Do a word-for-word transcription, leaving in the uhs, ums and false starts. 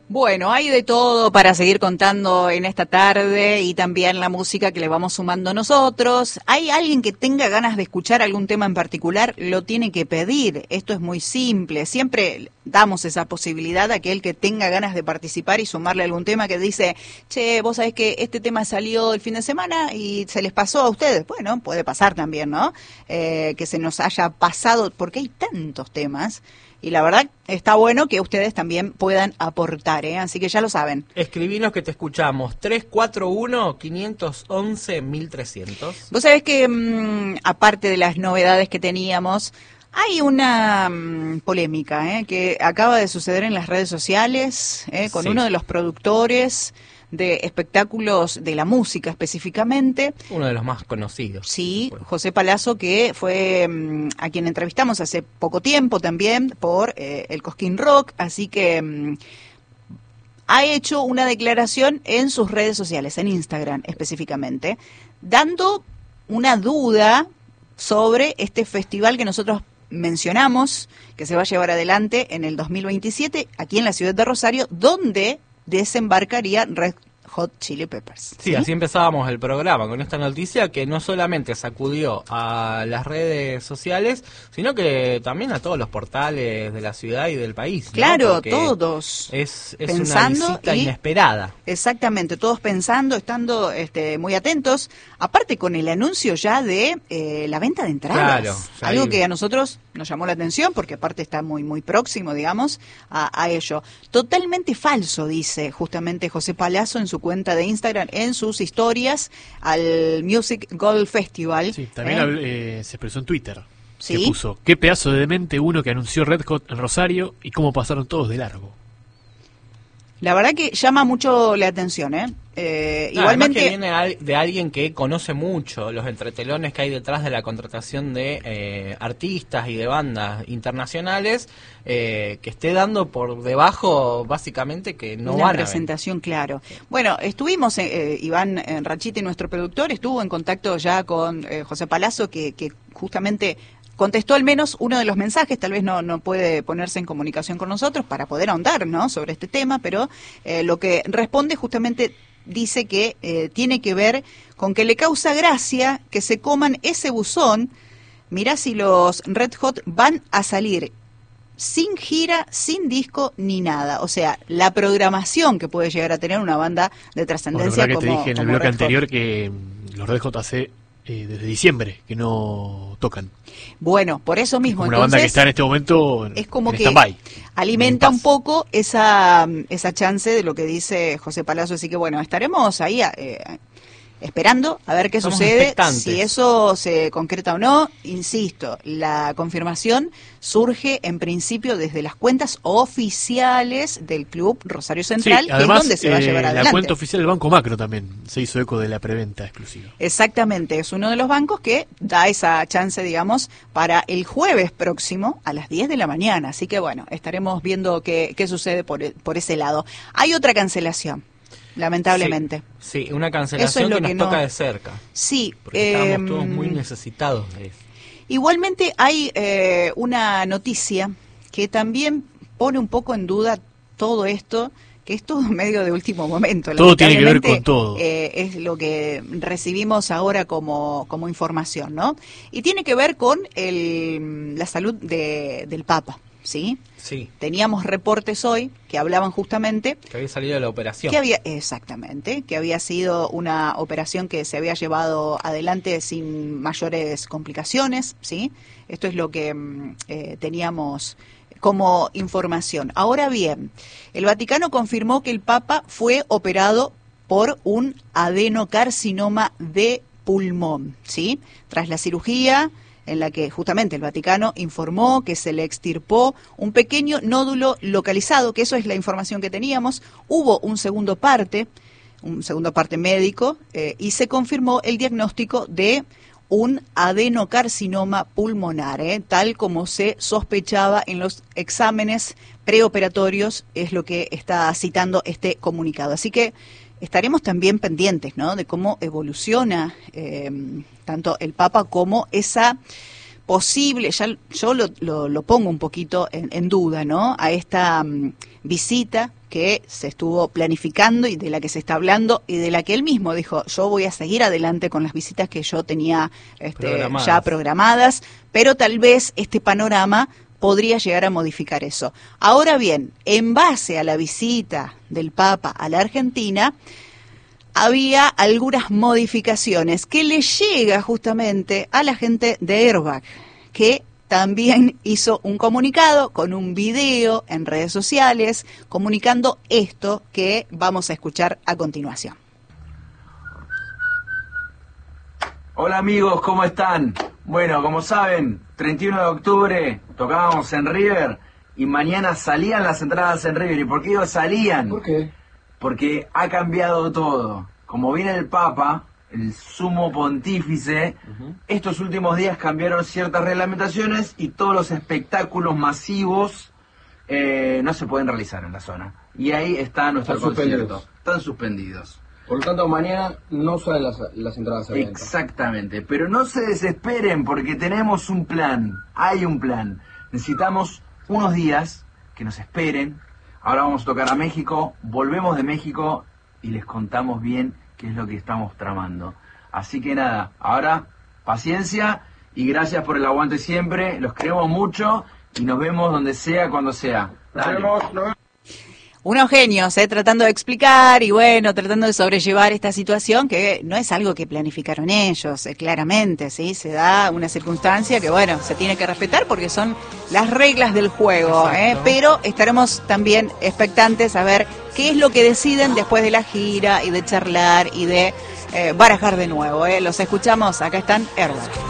Bueno, hay de todo para seguir contando en esta tarde y también la música que le vamos sumando nosotros. ¿Hay alguien que tenga ganas de escuchar algún tema en particular? Lo tiene que pedir. Esto es muy simple. Siempre damos esa posibilidad a aquel que tenga ganas de participar y sumarle algún tema que dice, che, vos sabés que este tema salió el fin de semana y se les pasó a ustedes. Bueno, puede pasar también, ¿no? Eh, que se nos haya pasado, porque hay tantos temas. Y la verdad está bueno que ustedes también puedan aportar, ¿eh? Así que ya lo saben. Escribinos que te escuchamos. tres cuatro uno, cinco once, mil trescientos. Vos sabés que, mmm, aparte de las novedades que teníamos, hay una mmm, polémica ¿eh? que acaba de suceder en las redes sociales ¿eh? con sí. uno de los productores de espectáculos de la música específicamente. Uno de los más conocidos. Sí, José Palazzo, que fue um, a quien entrevistamos hace poco tiempo también por eh, el Cosquín Rock, así que um, ha hecho una declaración en sus redes sociales, en Instagram específicamente, dando una duda sobre este festival que nosotros mencionamos, que se va a llevar adelante en el dos mil veintisiete, aquí en la ciudad de Rosario, donde desembarcaría Red Hot Chili Peppers. Sí, ¿sí? Así empezábamos el programa, con esta noticia que no solamente sacudió a las redes sociales, sino que también a todos los portales de la ciudad y del país. Claro, ¿no? todos. Es, es pensando una visita y, inesperada. Exactamente, todos pensando, estando este, muy atentos, aparte con el anuncio ya de eh, la venta de entradas. Claro, algo ahí... que a nosotros nos llamó la atención, porque aparte está muy muy próximo, digamos, a, a ello. Totalmente falso, dice justamente José Palazzo en su cuenta de Instagram, en sus historias al Music Gold Festival. Sí, también ¿eh? Eh, se expresó en Twitter. ¿Sí? Que puso, qué pedazo de demente uno que anunció Red Hot en Rosario y cómo pasaron todos de largo. La verdad que llama mucho la atención, ¿eh? Eh, no, igualmente que viene de alguien que conoce mucho los entretelones que hay detrás de la contratación de eh, artistas y de bandas internacionales, eh, que esté dando por debajo básicamente que no una van presentación, a ver. Claro. Bueno, estuvimos, eh, Iván Rachiti, nuestro productor, estuvo en contacto ya con eh, José Palazzo, que, que justamente contestó al menos uno de los mensajes, tal vez no, no puede ponerse en comunicación con nosotros para poder ahondar, ¿no?, sobre este tema, pero eh, lo que responde justamente dice que eh, tiene que ver con que le causa gracia que se coman ese buzón. Mirá si los Red Hot van a salir sin gira, sin disco, ni nada. O sea, la programación que puede llegar a tener una banda de trascendencia bueno, como, que te dije en el como bloque Red anterior Hot. que los Red Hot hace eh, desde diciembre que no tocan. Bueno, por eso mismo. Como una entonces, banda que está en este momento en, es como en que stand-by, alimenta un poco esa esa chance de lo que dice José Palazzo. Así que bueno, estaremos ahí eh, esperando a ver qué Estamos sucede, si eso se concreta o no. Insisto, la confirmación surge en principio desde las cuentas oficiales del Club Rosario Central, sí, además, que es donde se va a llevar eh, adelante. La cuenta oficial del Banco Macro también se hizo eco de la preventa exclusiva. Exactamente, es uno de los bancos que da esa chance, digamos, para el jueves próximo a las diez de la mañana. Así que bueno, estaremos viendo qué, qué sucede por, por ese lado. Hay otra cancelación, lamentablemente. Sí, sí, una cancelación es lo que nos que toca no... de cerca. Sí. Porque eh, estamos todos muy necesitados de eso. Igualmente hay eh, una noticia que también pone un poco en duda todo esto, que es todo medio de último momento. Todo tiene que ver con todo. Eh, es lo que recibimos ahora como, como información, ¿no? Y tiene que ver con el, la salud de, del Papa, ¿sí? Sí. Teníamos reportes hoy que hablaban justamente que había salido de la operación. Que había, exactamente, que había sido una operación que se había llevado adelante sin mayores complicaciones, ¿sí? Esto es lo que eh, teníamos como información. Ahora bien, el Vaticano confirmó que el Papa fue operado por un adenocarcinoma de pulmón, ¿sí? Tras la cirugía, en la que justamente el Vaticano informó que se le extirpó un pequeño nódulo localizado, que eso es la información que teníamos. Hubo un segundo parte, un segundo parte médico, eh, y se confirmó el diagnóstico de un adenocarcinoma pulmonar, eh, tal como se sospechaba en los exámenes preoperatorios, es lo que está citando este comunicado. Así que estaremos también pendientes, ¿no?, de cómo evoluciona eh, tanto el Papa como esa posible, ya yo lo, lo, lo pongo un poquito en, en duda, ¿no? A esta um, visita que se estuvo planificando y de la que se está hablando y de la que él mismo dijo, yo voy a seguir adelante con las visitas que yo tenía este, programadas. ya programadas, pero tal vez este panorama podría llegar a modificar eso. Ahora bien, en base a la visita del Papa a la Argentina, había algunas modificaciones que le llega justamente a la gente de Airbag, que también hizo un comunicado con un video en redes sociales comunicando esto que vamos a escuchar a continuación. Hola amigos, ¿cómo están? Bueno, como saben, treinta y uno de octubre tocábamos en River y mañana salían las entradas en River. ¿Y por qué digo salían? ¿Por qué? Porque ha cambiado todo. Como viene el Papa, el sumo pontífice, uh-huh. estos últimos días cambiaron ciertas reglamentaciones y todos los espectáculos masivos eh, no se pueden realizar en la zona. Y ahí está nuestro Están concierto. suspendidos. Están suspendidos. Por lo tanto, mañana no salen las, las entradas a venta. Exactamente, pero no se desesperen porque tenemos un plan, hay un plan. Necesitamos unos días que nos esperen. Ahora vamos a tocar a México, volvemos de México y les contamos bien qué es lo que estamos tramando. Así que nada, ahora paciencia y gracias por el aguante siempre, los queremos mucho y nos vemos donde sea, cuando sea. Dale. Nos vemos, nos vemos. Unos genios, ¿eh? Tratando de explicar y bueno, tratando de sobrellevar esta situación que no es algo que planificaron ellos, eh, claramente, ¿sí? Se da una circunstancia que, bueno, se tiene que respetar porque son las reglas del juego, ¿eh? Pero estaremos también expectantes a ver qué es lo que deciden después de la gira y de charlar y de eh, barajar de nuevo, ¿eh? Los escuchamos, acá están Airbag.